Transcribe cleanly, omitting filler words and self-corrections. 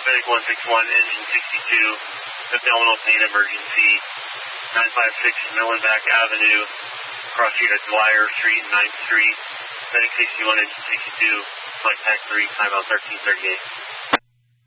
Medic 161, engine 62, abdominal pain emergency, 956 Millenbeck Avenue, cross street at Dwyer Street, 9th Street, Medic 61, engine 62, flight tech 3, timeout 1338.